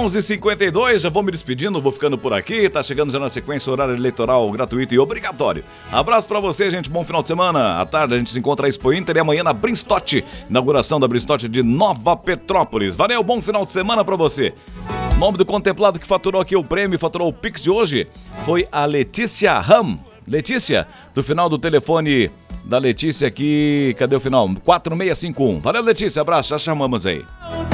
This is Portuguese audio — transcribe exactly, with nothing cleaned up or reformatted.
onze e cinquenta e dois, já vou me despedindo, vou ficando por aqui. Tá chegando já na sequência horário eleitoral gratuito e obrigatório. Abraço pra você, gente. Bom final de semana. À tarde a gente se encontra na Expo Inter e amanhã na Brinstock. Inauguração da Brinstock de Nova Petrópolis. Valeu, bom final de semana pra você. O nome do contemplado que faturou aqui o prêmio, faturou o Pix de hoje, foi a Letícia Ram. Letícia, do final do telefone da Letícia aqui, cadê o final? quatro seis cinco um. Valeu, Letícia, abraço, já chamamos aí.